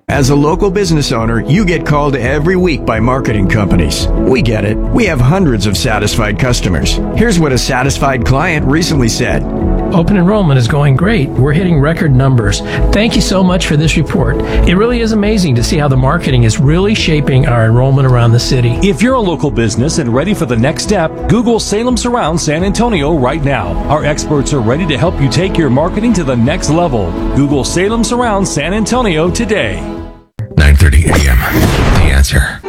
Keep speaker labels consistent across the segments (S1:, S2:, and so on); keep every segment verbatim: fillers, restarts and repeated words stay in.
S1: As a local business owner, you get called every week by marketing companies. We get it. We have hundreds of satisfied customers. Here's what a satisfied client recently said.
S2: Open enrollment is going great. We're hitting record numbers. Thank you so much for this report. It really is amazing to see how the marketing is really shaping our enrollment around the city.
S3: If you're a local business and ready for the next step, Google Salem Surround San Antonio right now. Our experts are ready to help you take your marketing to the next level. Google Salem Surround San Antonio today.
S4: nine thirty a.m. The Answer.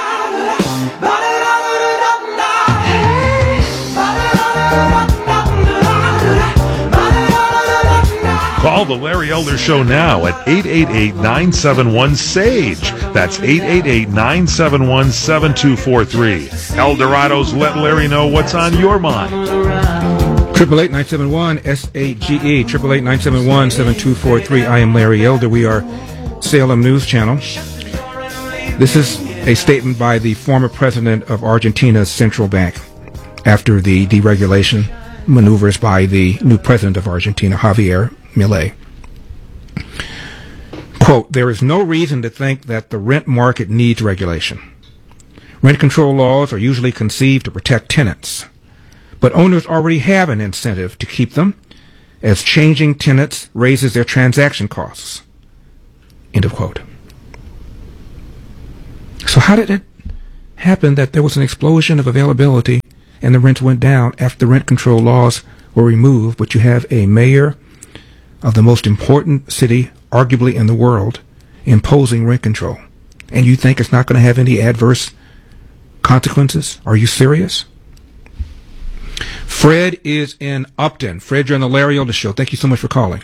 S5: Call the Larry Elder Show now at eight eight eight, nine seven one, SAGE. That's eight eight eight, nine seven one, seven two four three. Eldorado's Let Larry Know What's on Your Mind.
S6: Triple eight nine seven one S A G E. Triple eight nine seven one seven two four three. I am Larry Elder. We are Salem News Channel. This is a statement by the former president of Argentina's central bank after the deregulation maneuvers by the new president of Argentina, Javier Milei. Quote, there is no reason to think that the rent market needs regulation. Rent control laws are usually conceived to protect tenants, but owners already have an incentive to keep them, as changing tenants raises their transaction costs. End of quote. So how did it happen that there was an explosion of availability and the rents went down after the rent control laws were removed, but you have a mayor of the most important city, arguably in the world, imposing rent control, and you think it's not going to have any adverse consequences? Are you serious? Fred is in Upton. Fred, you're on the Larry Elder Show. Thank you so much for calling.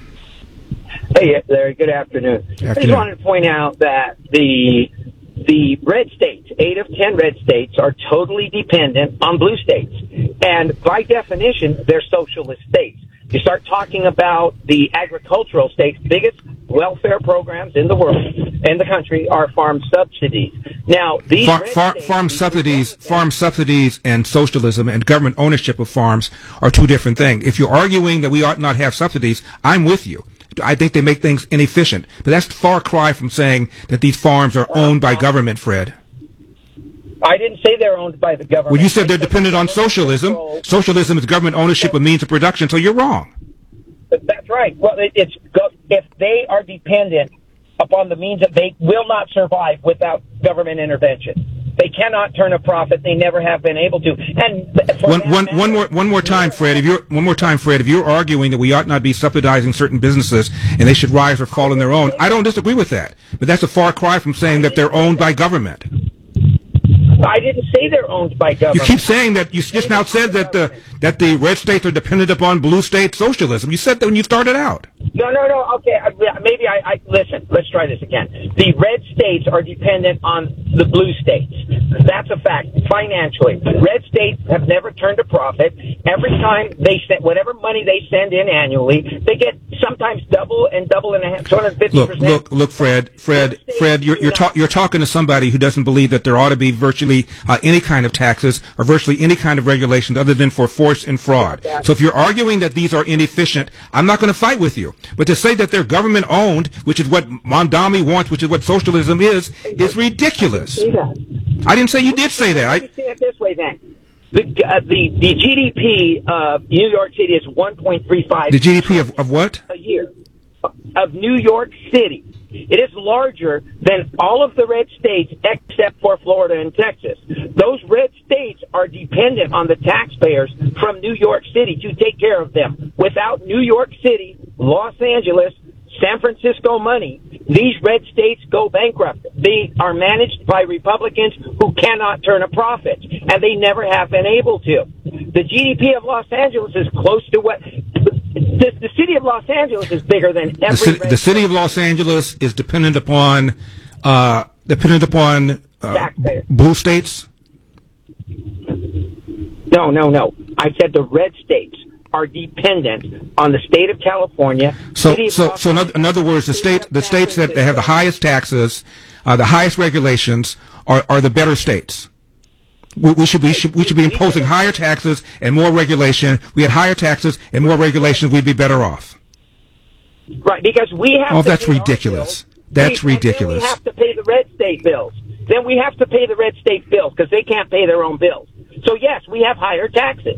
S7: Hey, Larry. Good afternoon.
S6: afternoon.
S7: I just wanted to point out that the the red states, eight of ten red states, are totally dependent on blue states, and by definition, they're socialist states. You start talking about the agricultural states, biggest welfare programs in the world, in the country, are farm subsidies. Now, these
S6: Far,
S7: red
S6: far,
S7: states,
S6: farm
S7: these
S6: subsidies,
S7: red
S6: farm subsidies, and socialism and government ownership of farms are two different things. If you're arguing that we ought not have subsidies, I'm with you. I think they make things inefficient, but that's a far cry from saying that these farms are owned by government, Fred.
S7: I didn't say they're owned by the government.
S6: Well, you said they're dependent on socialism. Socialism is government ownership of means of production, so you're wrong.
S7: That's right. Well, it, it's if they are dependent upon the means that they will not survive without government intervention. They cannot turn a profit. They never have been able to. And
S6: one, one, matter, one more, one more time, Fred. If you're one more time, Fred. If you're arguing that we ought not be subsidizing certain businesses and they should rise or fall on their own, I don't disagree with that. But that's a far cry from saying that they're owned by government.
S7: I didn't say they're owned by government.
S6: You keep saying that. You just now said that the that the red states are dependent upon blue state socialism. You said that when you started out.
S7: No, no, no. Okay, maybe I, I listen. Let's try this again. The red states are dependent on the blue states. That's a fact. Financially, red states have never turned a profit. Every time they send whatever money they send in annually, they get sometimes double and double and a half, two hundred fifty
S6: Look,
S7: percent.
S6: look, look, Fred, Fred, Fred. You're you're, ta- you're talking to somebody who doesn't believe that there ought to be virtually uh, any kind of taxes or virtually any kind of regulations other than for force and fraud. So if you're arguing that these are inefficient, I'm not going to fight with you. But to say that they're government owned, which is what Mondami wants, which is what socialism is, is ridiculous. I didn't say you did say that. I
S7: Let me say it this way, then. The, uh, the the G D P of New York City is one point three five.
S6: The G D P of, of what?
S7: A year of New York City. It is larger than all of the red states except for Florida and Texas. Those red states are dependent on the taxpayers from New York City to take care of them. Without New York City, Los Angeles, San Francisco money, these red states go bankrupt. They are managed by Republicans who cannot turn a profit, and they never have been able to. The G D P of Los Angeles is close to what... The, the city of Los Angeles is bigger than every...
S6: The city, the city of Los Angeles is dependent upon... Uh, dependent upon uh, blue states?
S7: No, no, no. I said the red states are dependent on the state of California.
S6: So, so, so in other, in other words, the state, the states that have the highest taxes, uh, the highest regulations, are, are the better states. We, we should be, should, we should be imposing higher taxes and more regulation. We had higher taxes and more regulations, we'd be better off.
S7: Right, because we have.
S6: Oh, that's ridiculous. That's
S7: we,
S6: ridiculous.
S7: Then we have to pay the red state bills. Then we have to pay the red state bills because they can't pay their own bills. So, yes, we have higher taxes.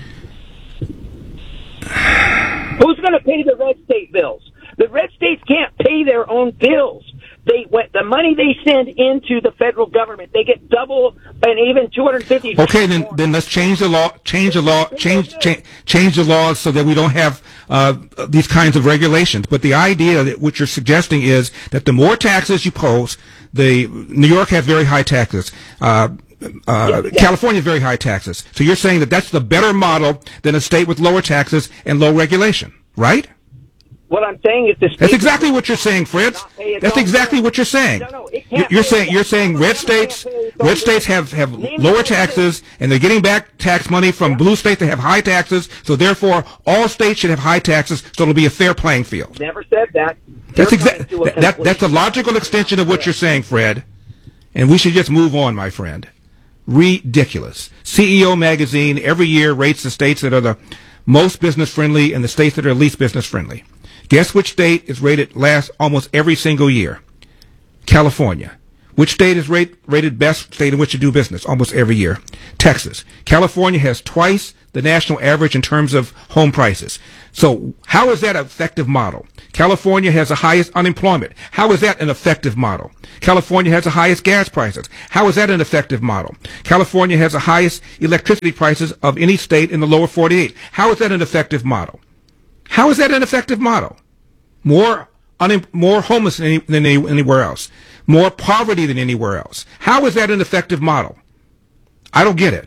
S7: Who's going to pay the red state bills? The red states can't pay their own bills. They what the money they send into the federal government, they get double and even two hundred fifty.
S6: Okay, then then let's change the law. Change the law. Change change, change the laws so that we don't have uh, these kinds of regulations. But the idea that what you're suggesting is that the more taxes you pose, the New York has very high taxes. Uh, Uh,
S7: yes, yes.
S6: California has very high taxes. So you're saying that that's the better model than a state with lower taxes and low regulation, right?
S7: What I'm saying is the state.
S6: That's exactly what you're saying, Fritz. That's exactly what you're saying.
S7: No, no, it can't
S6: You're
S7: pay
S6: saying
S7: it.
S6: you're saying red states red states have have lower taxes and they're getting back tax money from blue states that have high taxes. So therefore, all states should have high taxes. So it'll be a fair playing field.
S7: Never said that.
S6: That's
S7: You're
S6: exactly
S7: coming to a
S6: that, that's a
S7: complete-
S6: logical extension of what you're saying, Fred. And we should just move on, my friend. Ridiculous. C E O magazine every year rates the states that are the most business friendly and the states that are least business friendly. Guess which state is rated last almost every single year? California. Which state is rate, rated best state in which to do business almost every year? Texas. California has twice the national average in terms of home prices. So how is that an effective model? California has the highest unemployment. How is that an effective model? California has the highest gas prices. How is that an effective model? California has the highest electricity prices of any state in the lower forty-eight. How is that an effective model? How is that an effective model? More un- more homeless than, any, than any, anywhere else. More poverty than anywhere else. How is that an effective model? I don't get it.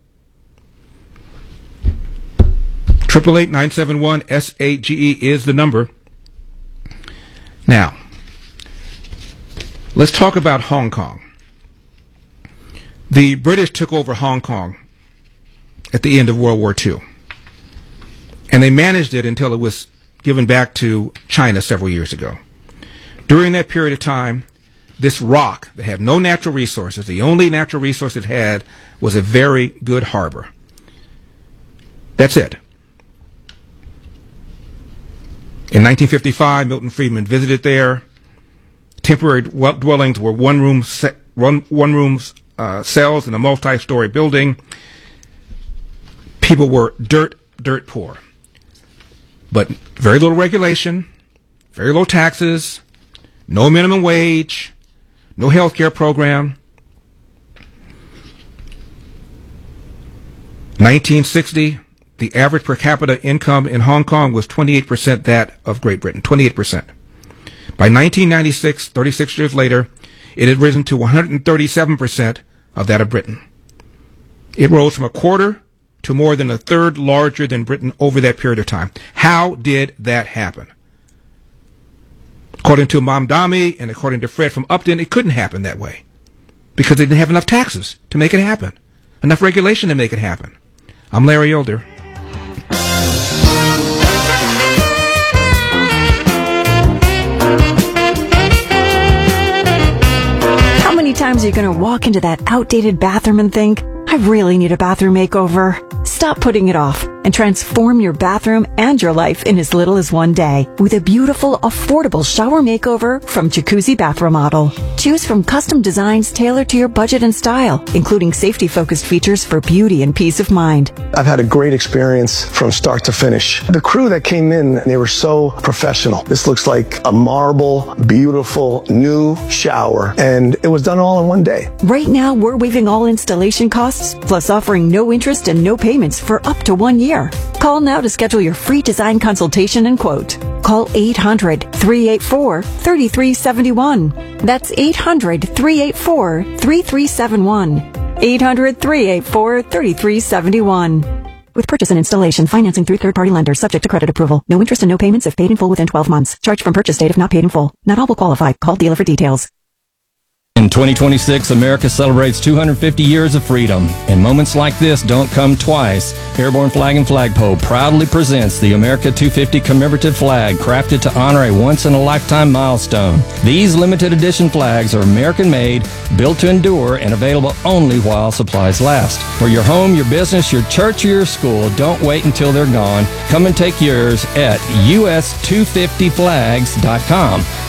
S6: eight eight eight, nine seven one, S A G E is the number. Now, let's talk about Hong Kong. The British took over Hong Kong at the end of World War Two. And they managed it until it was given back to China several years ago. During that period of time, this rock that had no natural resources, the only natural resource it had was a very good harbor. That's it. In nineteen fifty-five, Milton Friedman visited there. Temporary dwellings were one-room se- one, one-room uh, cells in a multi-story building. People were dirt, dirt poor. But very little regulation, very low taxes, no minimum wage, no health care program. nineteen sixty, the average per capita income in Hong Kong was twenty-eight percent that of Great Britain, twenty-eight percent. By nineteen ninety-six, thirty-six years later, it had risen to one hundred thirty-seven percent of that of Britain. It rose from a quarter to more than a third larger than Britain over that period of time. How did that happen? According to Mamdani and according to Fred from Upton, it couldn't happen that way because they didn't have enough taxes to make it happen, enough regulation to make it happen. I'm Larry Elder.
S8: How many times are you going to walk into that outdated bathroom and think, I really need a bathroom makeover? Stop putting it off and transform your bathroom and your life in as little as one day with a beautiful, affordable shower makeover from Jacuzzi Bath Remodel. Choose from custom designs tailored to your budget and style, including safety-focused features for beauty and peace of mind.
S9: I've had a great experience from start to finish. The crew that came in, they were so professional. This looks like a marble, beautiful, new shower, and it was done all in one day.
S8: Right now, we're waiving all installation costs, plus offering no interest and no payments for up to one year. Call now to schedule your free design consultation and quote. Call eight hundred, three eight four, three three seven one. That's eight hundred, three eight four, three three seven one. eight hundred, three eight four, three three seven one. With purchase and installation, financing through third-party lenders subject to credit approval. No interest and no payments if paid in full within twelve months. Charge from purchase date if not paid in full. Not all will qualify. Call dealer for details.
S10: In twenty twenty-six, America celebrates two hundred fifty years of freedom, and moments like this don't come twice. Airborne Flag and Flagpole proudly presents the America two fifty commemorative flag, crafted to honor a once-in-a-lifetime milestone. These limited edition flags are American-made, built to endure, and available only while supplies last. For your home, your business, your church, or your school, don't wait until they're gone. Come and take yours at U S two fifty flags dot com.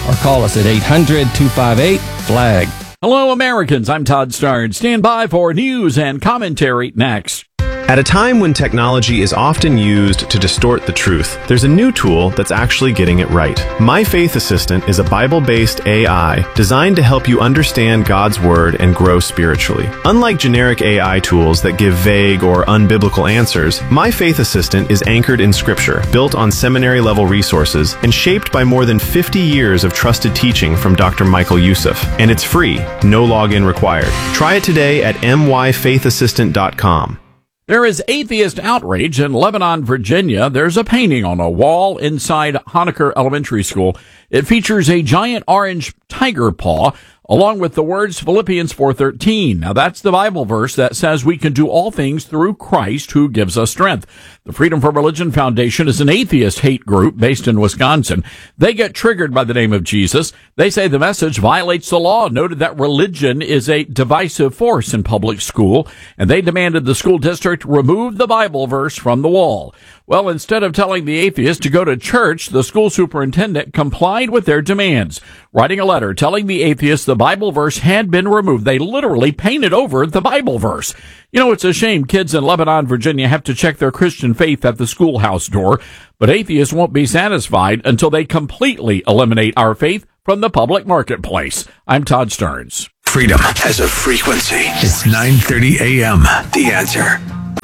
S10: or call us at eight hundred, two five eight, FLAG.
S11: Hello, Americans. I'm Todd Starnes. Stand by for news and commentary next.
S12: At a time when technology is often used to distort the truth, there's a new tool that's actually getting it right. My Faith Assistant is a Bible-based A I designed to help you understand God's Word and grow spiritually. Unlike generic A I tools that give vague or unbiblical answers, My Faith Assistant is anchored in Scripture, built on seminary-level resources, and shaped by more than fifty years of trusted teaching from Doctor Michael Youssef. And it's free, no login required. Try it today at m y faith assistant dot com.
S11: There is atheist outrage in Lebanon, Virginia. There's a painting on a wall inside Honaker Elementary School. It features a giant orange tiger paw, along with the words Philippians four thirteen. Now, that's the Bible verse that says we can do all things through Christ who gives us strength. The Freedom from Religion Foundation is an atheist hate group based in Wisconsin. They get triggered by the name of Jesus. They say the message violates the law, noted that religion is a divisive force in public school, and they demanded the school district remove the Bible verse from the wall. Well, instead of telling the atheist to go to church, the school superintendent complied with their demands, writing a letter telling the atheist the Bible verse had been removed. They literally painted over the Bible verse. You know, it's a shame kids in Lebanon, Virginia have to check their Christian faith at the schoolhouse door, but atheists won't be satisfied until they completely eliminate our faith from the public marketplace. I'm Todd Starnes.
S4: Freedom has a frequency. It's nine thirty a.m. The Answer.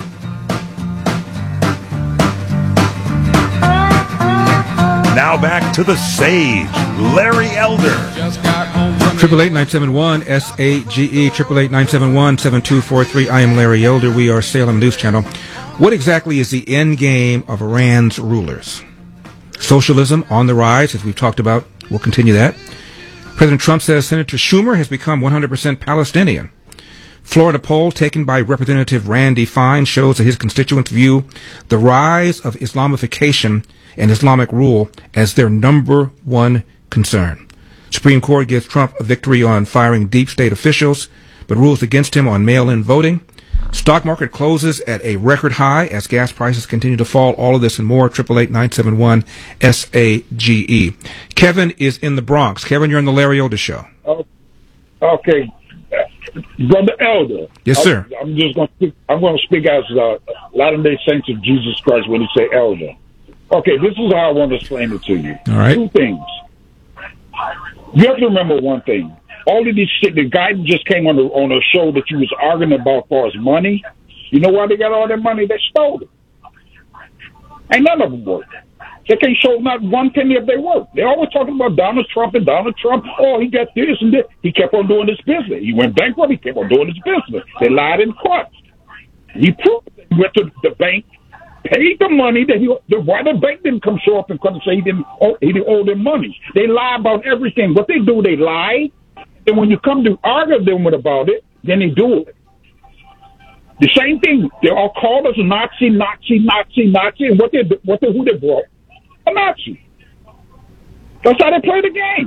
S5: Now back to the Sage, Larry Elder.
S6: Triple eight nine seven one S A G E, triple eight nine seven one seven two four three. I am Larry Elder. We are Salem News Channel. What exactly is the end game of Iran's rulers? Socialism on the rise, as we've talked about. We'll continue that. President Trump says Senator Schumer has become one hundred percent Palestinian. Florida poll taken by Representative Randy Fine shows that his constituents view the rise of Islamification and Islamic rule as their number one concern. Supreme Court gives Trump a victory on firing deep state officials, but rules against him on mail-in voting. Stock market closes at a record high as gas prices continue to fall. All of this and more. triple eight nine seven one S A G E. Kevin is in the Bronx. Kevin, you're on the Larry Elder Show.
S13: Oh, okay. Brother Elder.
S6: Yes, sir.
S13: I, I'm just going to I'm going to speak as a Latter-day Saints of Jesus Christ when you say elder. Okay, this is how I want to explain it to you.
S6: All right.
S13: Two things. You have to remember one thing. All of these shit, the guy just came on the on a show that you was arguing about for his money. You know why they got all their money? They stole it. Ain't none of them work. They can't show not one penny of their work. They're always talking about Donald Trump and Donald Trump. Oh, he got this and this. He kept on doing his business. He went bankrupt. He kept on doing his business. They lied in court. He proved it. He went to the bank, paid the money that he. The, why the bank didn't come show up and come and say he didn't owe, he didn't owe them money? They lie about everything. What they do, they lie. And when you come to argue them with about it, then they do it. The same thing. They all called us Nazi, Nazi, Nazi, Nazi, and what they what they who they brought? A Nazi. That's how they play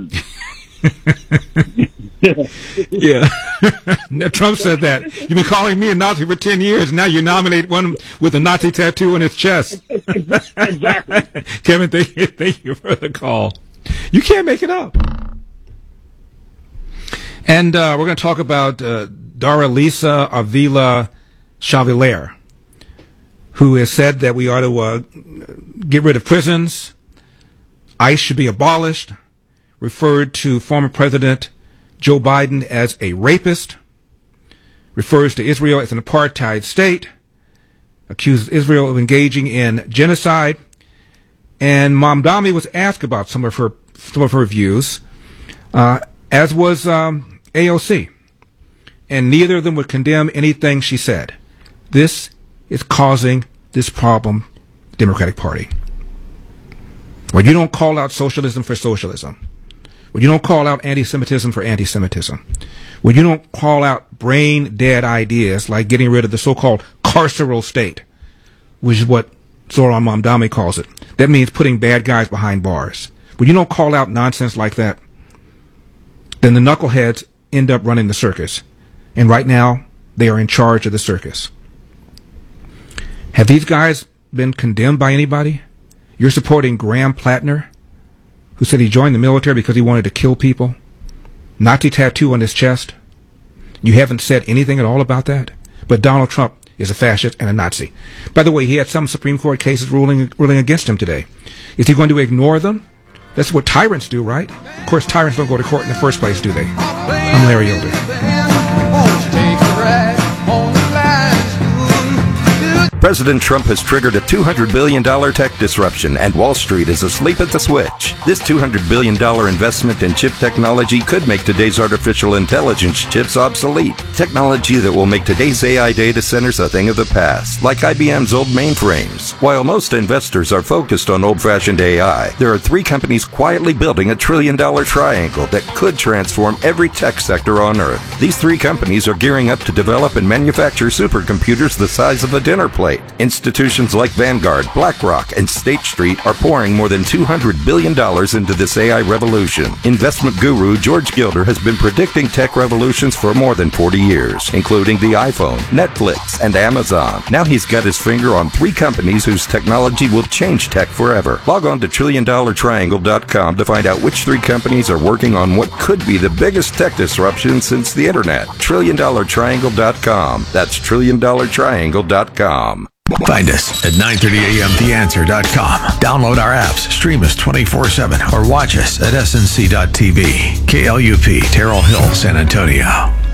S13: the
S6: game. Yeah. Trump said that. You've been calling me a Nazi for ten years. Now you nominate one with a Nazi tattoo on his chest.
S13: Exactly.
S6: Kevin, thank you, thank you for the call. You can't make it up. And uh, we're going to talk about uh, Daralisa Avila Chavalier, who has said that we ought to uh, get rid of prisons, ICE should be abolished, referred to former President Joe Biden as a rapist, refers to Israel as an apartheid state, accuses Israel of engaging in genocide, and Mamdani was asked about some of her some of her views, uh, as was um, A O C, and neither of them would condemn anything she said. This is causing this problem, Democratic Party. When you don't call out socialism for socialism, when you don't call out anti-Semitism for anti-Semitism, when you don't call out brain-dead ideas like getting rid of the so-called carceral state, which is what Zoran Mamdani calls it, that means putting bad guys behind bars. When you don't call out nonsense like that, then the knuckleheads end up running the circus. And right now, they are in charge of the circus. Have these guys been condemned by anybody? You're supporting Graham Plattner, who said he joined the military because he wanted to kill people? Nazi tattoo on his chest? You haven't said anything at all about that? But Donald Trump is a fascist and a Nazi. By the way, he had some Supreme Court cases ruling ruling against him today. Is he going to ignore them? That's what tyrants do, right? Of course, tyrants don't go to court in the first place, do they? I'm Larry Elder.
S14: President Trump has triggered a two hundred billion dollars tech disruption, and Wall Street is asleep at the switch. This two hundred billion dollars investment in chip technology could make today's artificial intelligence chips obsolete. Technology that will make today's A I data centers a thing of the past, like I B M's old mainframes. While most investors are focused on old-fashioned A I, there are three companies quietly building a trillion-dollar triangle that could transform every tech sector on Earth. These three companies are gearing up to develop and manufacture supercomputers the size of a dinner plate. Institutions like Vanguard, BlackRock, and State Street are pouring more than two hundred billion dollars into this A I revolution. Investment guru George Gilder has been predicting tech revolutions for more than forty years, including the iPhone, Netflix, and Amazon. Now he's got his finger on three companies whose technology will change tech forever. Log on to trillion dollar triangle dot com to find out which three companies are working on what could be the biggest tech disruption since the internet. trillion dollar triangle dot com. That's trillion dollar triangle dot com.
S4: Find us at nine thirty a m the answer dot com. Download our apps, stream us twenty-four seven, or watch us at S N C dot T V. K L U P, Terrell Hill, San Antonio.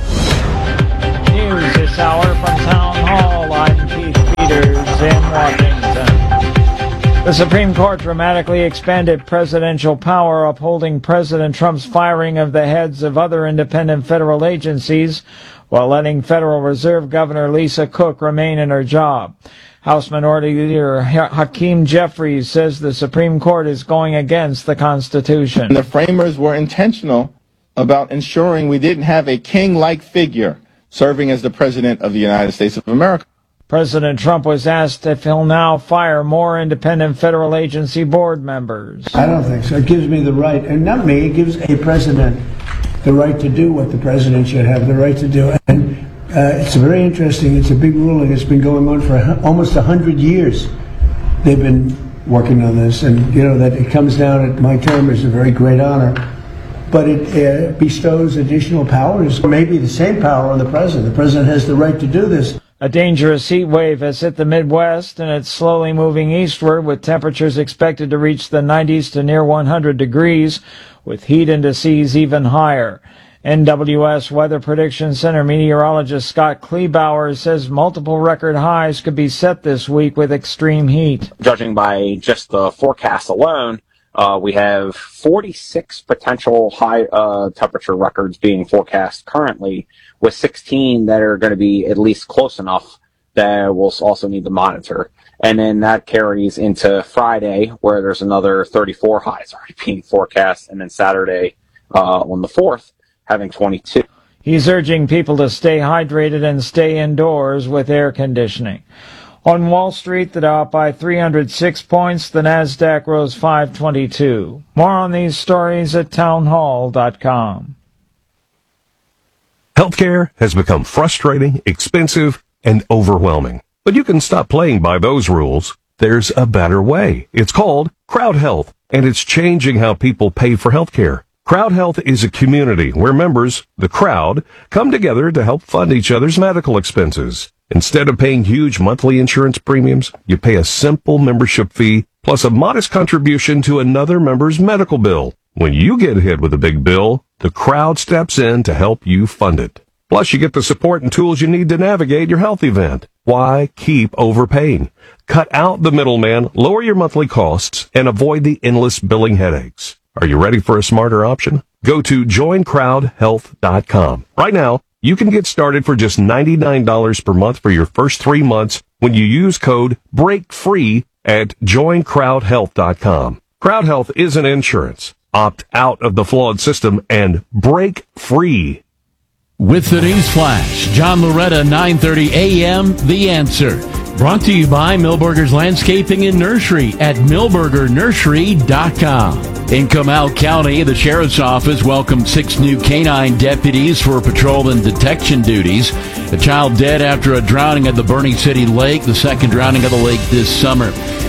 S15: News this hour from Town Hall. I'm Keith Peters in Washington. The Supreme Court dramatically expanded presidential power, upholding President Trump's firing of the heads of other independent federal agencies while letting Federal Reserve Governor Lisa Cook remain in her job. House Minority Leader Hakeem Jeffries says the Supreme Court is going against the Constitution.
S16: The framers were intentional about ensuring we didn't have a king-like figure serving as the President of the United States of America.
S15: President Trump was asked if he'll now fire more independent federal agency board members.
S17: I don't think so. It gives me the right, and not me, it gives a president the right to do what the president should have the right to do. And uh, it's very interesting. It's a big ruling. It's been going on for a, almost a hundred years. They've been working on this, and you know that it comes down at my term is a very great honor. But it uh, bestows additional powers, maybe the same power on the president. The president has the right to do this.
S15: A dangerous heat wave has hit the Midwest, and it's slowly moving eastward, with temperatures expected to reach the nineties to near one hundred degrees, with heat indices even higher. N W S Weather Prediction Center meteorologist Scott Kleebauer says multiple record highs could be set this week with extreme heat.
S18: Judging by just the forecast alone, uh, we have forty-six potential high uh, temperature records being forecast currently, with sixteen that are going to be at least close enough that we'll also need to monitor. And then that carries into Friday, where there's another thirty-four highs already being forecast, and then Saturday uh, on the fourth, having twenty-two.
S15: He's urging people to stay hydrated and stay indoors with air conditioning. On Wall Street, the Dow up by three hundred six points. The Nasdaq rose five twenty-two. More on these stories at town hall dot com.
S19: Healthcare has become frustrating, expensive, and overwhelming. But you can stop playing by those rules. There's a better way. It's called Crowd Health, and it's changing how people pay for healthcare. Crowd Health is a community where members, the crowd, come together to help fund each other's medical expenses. Instead of paying huge monthly insurance premiums, you pay a simple membership fee plus a modest contribution to another member's medical bill. When you get hit with a big bill, the crowd steps in to help you fund it. Plus, you get the support and tools you need to navigate your health event. Why keep overpaying? Cut out the middleman, lower your monthly costs, and avoid the endless billing headaches. Are you ready for a smarter option? Go to join crowd health dot com. Right now, you can get started for just ninety-nine dollars per month for your first three months when you use code BREAKFREE at join crowd health dot com. Crowd Health isn't insurance. Opt out of the flawed system and break free.
S11: With the News Flash, John Loretta, nine thirty a m The Answer. Brought to you by Milberger's Landscaping and Nursery at milberger nursery dot com. In Comal County, the Sheriff's Office welcomed six new canine deputies for patrol and detection duties. A child dead after a drowning at the Bernie City Lake, the second drowning of the lake this summer.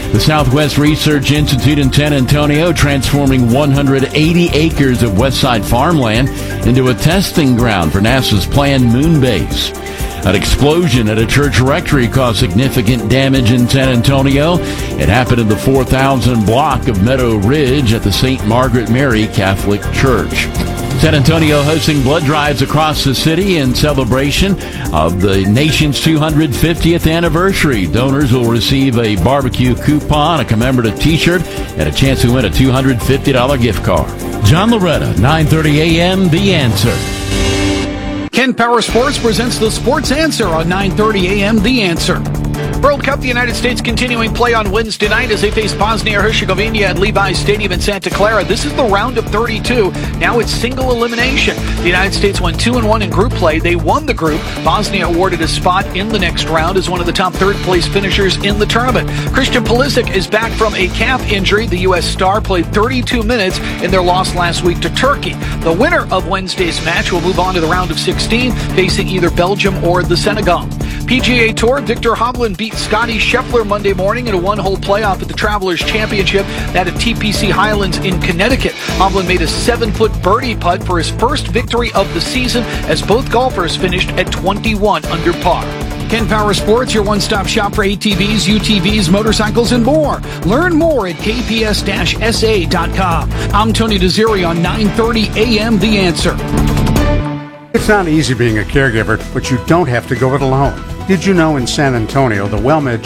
S11: The Southwest Research Institute in San Antonio transforming one hundred eighty acres of Westside farmland into a testing ground for NASA's planned moon base. An explosion at a church rectory caused significant damage in San Antonio. It happened in the four thousand block of Meadow Ridge at the Saint Margaret Mary Catholic Church. San Antonio hosting blood drives across the city in celebration of the nation's two hundred fiftieth anniversary. Donors will receive a barbecue coupon, a commemorative T-shirt, and a chance to win a two hundred fifty dollars gift card. John Loretta, nine thirty a.m. The Answer.
S20: Ken Power Sports presents the Sports Answer on nine thirty a.m. The Answer. World Cup, the United States continuing play on Wednesday night as they face Bosnia-Herzegovina at Levi's Stadium in Santa Clara. This is the round of thirty-two. Now it's single elimination. The United States went two and one in group play. They won the group. Bosnia awarded a spot in the next round as one of the top third-place finishers in the tournament. Christian Pulisic is back from a calf injury. The U S star played thirty-two minutes in their loss last week to Turkey. The winner of Wednesday's match will move on to the round of sixteen, facing either Belgium or the Senegal. P G A Tour, Victor Hovland beat Scotty Scheffler Monday morning in a one-hole playoff at the Travelers Championship at a T P C Highlands in Connecticut. Hovland made a seven-foot birdie putt for his first victory of the season as both golfers finished at twenty-one under par. Ken Power Sports, your one-stop shop for A T Vs, U T Vs, motorcycles, and more. Learn more at k p s dash s a dot com. I'm Tony DeZeri on nine thirty a.m. The Answer.
S21: It's not easy being a caregiver, but you don't have to go it alone. Did you know in San Antonio, the WellMed